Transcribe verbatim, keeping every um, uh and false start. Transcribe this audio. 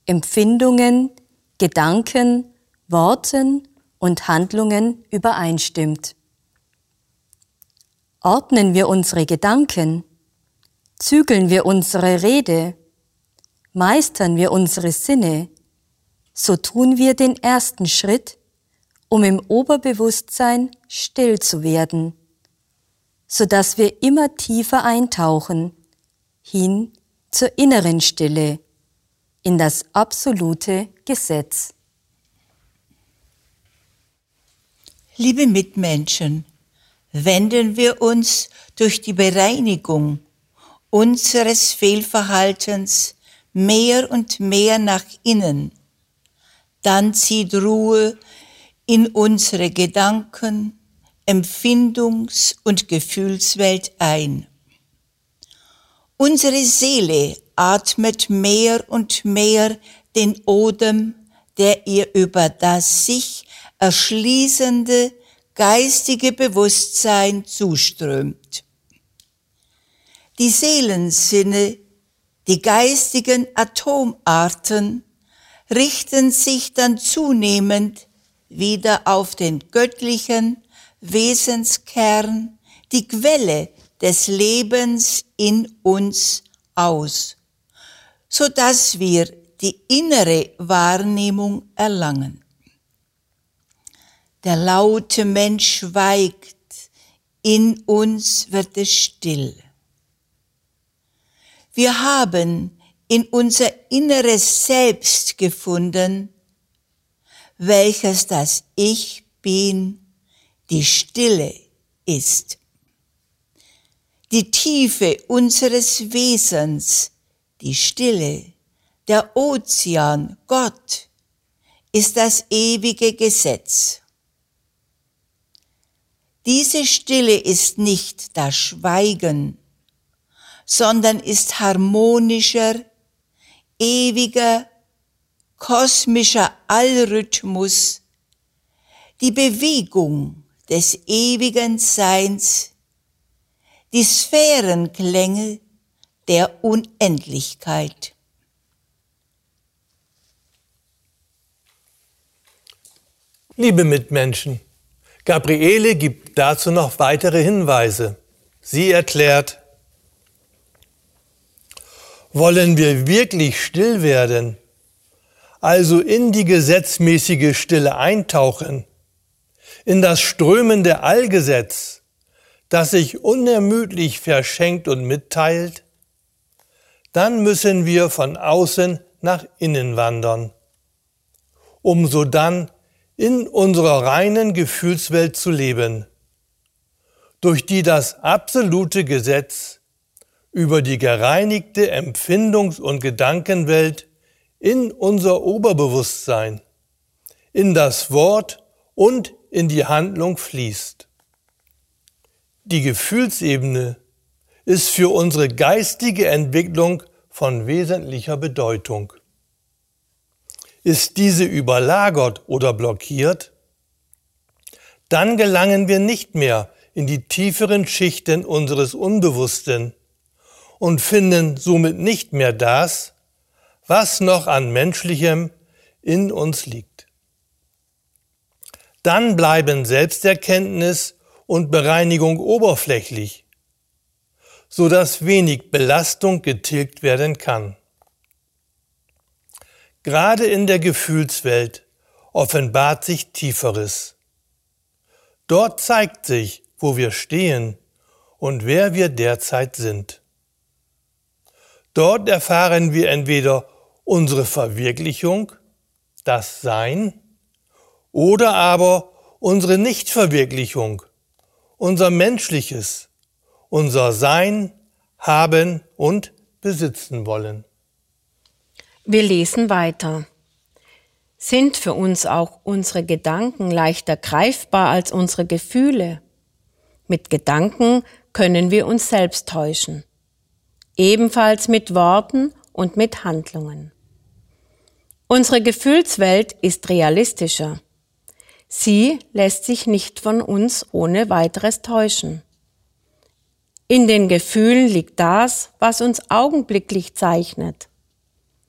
Empfindungen, Gedanken, Worten und Handlungen übereinstimmt. Ordnen wir unsere Gedanken, zügeln wir unsere Rede, meistern wir unsere Sinne, so tun wir den ersten Schritt, um im Oberbewusstsein still zu werden, sodass wir immer tiefer eintauchen, hin zur inneren Stille, in das absolute Gesetz. Liebe Mitmenschen, wenden wir uns durch die Bereinigung unseres Fehlverhaltens mehr und mehr nach innen, dann zieht Ruhe in unsere Gedanken, Empfindungs- und Gefühlswelt ein. Unsere Seele atmet mehr und mehr den Odem, der ihr über das sich erschließende geistige Bewusstsein zuströmt. Die Seelensinne, die geistigen Atomarten, richten sich dann zunehmend wieder auf den göttlichen Wesenskern, die Quelle des Lebens in uns aus, so dass wir die innere Wahrnehmung erlangen. Der laute Mensch schweigt, in uns wird es still. Wir haben in unser inneres Selbst gefunden, welches das Ich Bin, die Stille ist. Die Tiefe unseres Wesens, die Stille, der Ozean, Gott, ist das ewige Gesetz. Diese Stille ist nicht das Schweigen, sondern ist harmonischer, ewiger, kosmischer Allrhythmus, die Bewegung des ewigen Seins, die Sphärenklänge der Unendlichkeit. Liebe Mitmenschen, Gabriele gibt dazu noch weitere Hinweise. Sie erklärt: Wollen wir wirklich still werden, also in die gesetzmäßige Stille eintauchen, in das strömende Allgesetz, das sich unermüdlich verschenkt und mitteilt, dann müssen wir von außen nach innen wandern, um sodann in unserer reinen Gefühlswelt zu leben, durch die das absolute Gesetz über die gereinigte Empfindungs- und Gedankenwelt in unser Oberbewusstsein, in das Wort und in die Handlung fließt. Die Gefühlsebene ist für unsere geistige Entwicklung von wesentlicher Bedeutung. Ist diese überlagert oder blockiert, dann gelangen wir nicht mehr in die tieferen Schichten unseres Unbewussten und finden somit nicht mehr das, was noch an Menschlichem in uns liegt. Dann bleiben Selbsterkenntnis und Bereinigung oberflächlich, so dass wenig Belastung getilgt werden kann. Gerade in der Gefühlswelt offenbart sich Tieferes. Dort zeigt sich, wo wir stehen und wer wir derzeit sind. Dort erfahren wir entweder unsere Verwirklichung, das Sein, oder aber unsere Nichtverwirklichung, unser Menschliches, unser Sein, Haben und Besitzen wollen. Wir lesen weiter. Sind für uns auch unsere Gedanken leichter greifbar als unsere Gefühle? Mit Gedanken können wir uns selbst täuschen. Ebenfalls mit Worten und mit Handlungen. Unsere Gefühlswelt ist realistischer. Sie lässt sich nicht von uns ohne weiteres täuschen. In den Gefühlen liegt das, was uns augenblicklich zeichnet.